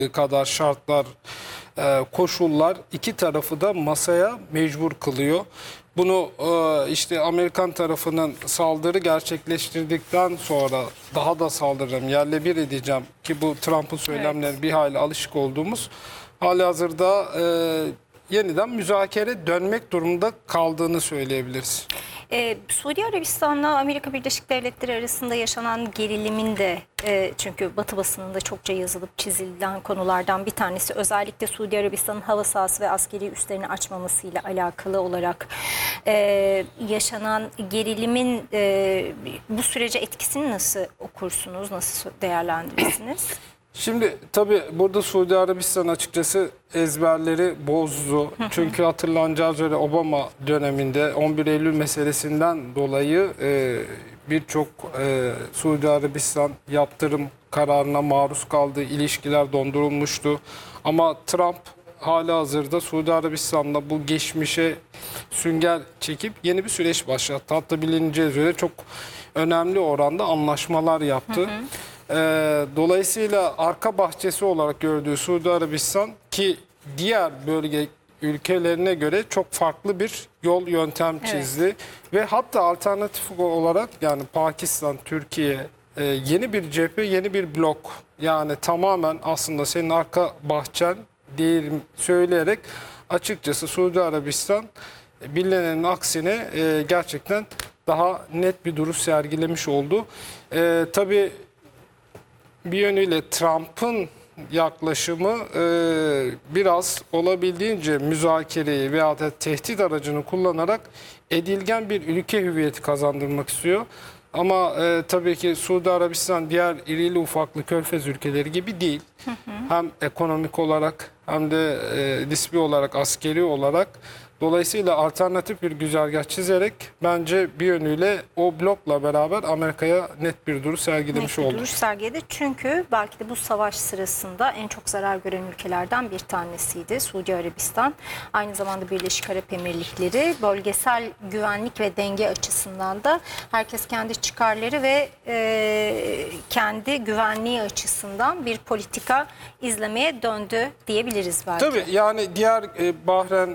kadar şartlar, koşullar iki tarafı da masaya mecbur kılıyor. Bunu işte Amerikan tarafının saldırı gerçekleştirdikten sonra daha da saldıracağım, yerle bir edeceğim ki bu Trump'ın söylemleri bir hayli alışık olduğumuz halihazırda yeniden müzakere dönmek durumunda kaldığını söyleyebiliriz. Suudi Arabistan'la Amerika Birleşik Devletleri arasında yaşanan gerilimin de çünkü Batı basınında çokça yazılıp çizilen konulardan bir tanesi özellikle Suudi Arabistan'ın hava sahası ve askeri üslerini açmamasıyla alakalı olarak yaşanan gerilimin bu sürece etkisini nasıl okursunuz, nasıl değerlendirirsiniz? Şimdi tabii burada Suudi Arabistan açıkçası ezberleri bozdu. Çünkü hatırlanacağı üzere Obama döneminde 11 Eylül meselesinden dolayı birçok Suudi Arabistan yaptırım kararına maruz kaldı. İlişkiler dondurulmuştu. Ama Trump halihazırda Suudi Arabistan'la bu geçmişe sünger çekip yeni bir süreç başlattı. Hatta bilineceği üzere çok önemli oranda anlaşmalar yaptı. Dolayısıyla arka bahçesi olarak gördüğü Suudi Arabistan ki diğer bölge ülkelerine göre çok farklı bir yol yöntem çizdi. Ve hatta alternatif olarak yani Pakistan, Türkiye yeni bir cephe, yeni bir blok yani tamamen aslında senin arka bahçen değil söyleyerek açıkçası Suudi Arabistan bilinenin aksine gerçekten daha net bir duruş sergilemiş oldu. Tabii bir yönüyle Trump'ın yaklaşımı biraz olabildiğince müzakereyi veya da tehdit aracını kullanarak edilgen bir ülke hüviyeti kazandırmak istiyor. Ama tabii ki Suudi Arabistan diğer irili ufaklı körfez ülkeleri gibi değil. Hem ekonomik olarak hem de nispi olarak, askeri olarak. Dolayısıyla alternatif bir güzergah çizerek bence bir yönüyle o blokla beraber Amerika'ya net bir duruş sergilemiş oldu. Duruş sergiledi çünkü belki de bu savaş sırasında en çok zarar gören ülkelerden bir tanesiydi Suudi Arabistan. Aynı zamanda Birleşik Arap Emirlikleri bölgesel güvenlik ve denge açısından da herkes kendi çıkarları ve kendi güvenliği açısından bir politika izlemeye döndü diyebiliriz belki. Tabii yani diğer Bahreyn,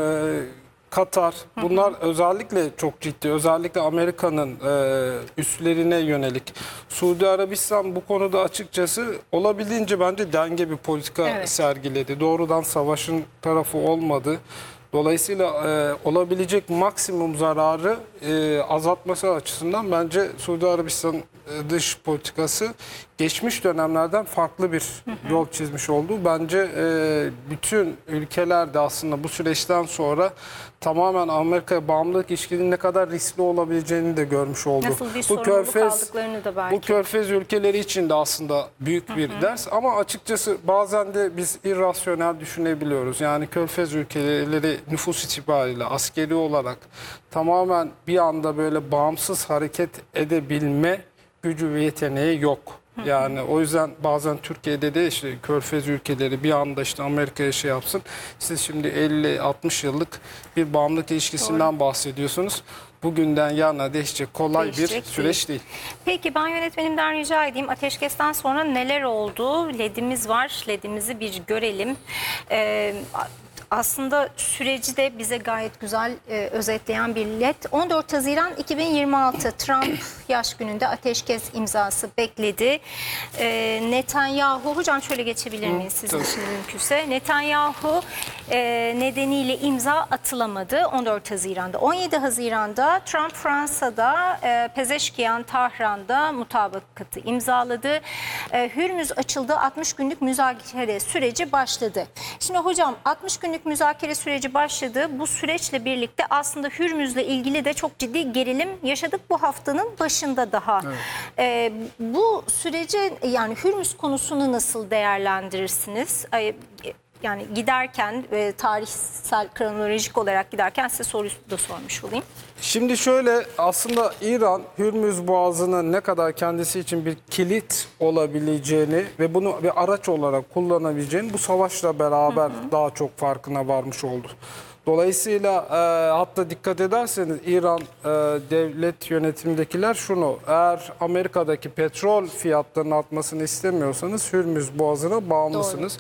Katar bunlar özellikle çok ciddi. Özellikle Amerika'nın üslerine yönelik. Suudi Arabistan bu konuda açıkçası olabildiğince bence denge bir politika sergiledi. Doğrudan savaşın tarafı olmadı. Dolayısıyla olabilecek maksimum zararı azaltması açısından bence Suudi Arabistan dış politikası geçmiş dönemlerden farklı bir yol çizmiş oldu. Bence bütün ülkeler de aslında bu süreçten sonra tamamen Amerika'ya bağımlılık ilişkinin ne kadar riskli olabileceğini de görmüş oldu. Nasıl bir sorumluluk aldıklarını da belki. Bu körfez ülkeleri için de aslında büyük bir ders ama açıkçası bazen de biz irrasyonel düşünebiliyoruz. Yani körfez ülkeleri nüfus itibariyle askeri olarak tamamen bir anda böyle bağımsız hareket edebilme gücü ve yeteneği yok. Yani o yüzden bazen Türkiye'de de işte körfez ülkeleri bir anda işte Amerika'ya şey yapsın. Siz şimdi 50-60 yıllık bir bağımlılık ilişkisinden bahsediyorsunuz. Bugünden yarına değişecek kolay bir süreç değil. Peki ben yönetmenimden rica edeyim. Ateşkesten sonra neler oldu? LED'imiz var. LED'imizi bir görelim. Aslında süreci de bize gayet güzel özetleyen bir led. 14 Haziran 2026 Trump yaş gününde ateşkes imzası bekledi. Netanyahu, hocam şöyle geçebilir miyiz sizin için mümkünse? Netanyahu nedeniyle imza atılamadı 14 Haziran'da. 17 Haziran'da Trump Fransa'da Pezeşkiyan Tahran'da mutabakatı imzaladı. Hürmüz açıldı, 60 günlük müzakere süreci başladı. Şimdi hocam 60 günlük müzakere süreci başladı. Bu süreçle birlikte aslında Hürmüz'le ilgili de çok ciddi gerilim yaşadık bu haftanın başında daha. Evet. Bu süreci yani Hürmüz konusunu nasıl değerlendirirsiniz? Yani giderken tarihsel kronolojik olarak giderken size soru da sormuş olayım. Şimdi şöyle aslında İran Hürmüz Boğazı'nın ne kadar kendisi için bir kilit olabileceğini ve bunu bir araç olarak kullanabileceğini bu savaşla beraber daha çok farkına varmış oldu. Dolayısıyla hatta dikkat ederseniz İran devlet yönetimdekiler şunu, eğer Amerika'daki petrol fiyatlarının artmasını istemiyorsanız Hürmüz Boğazı'na bağımlısınız.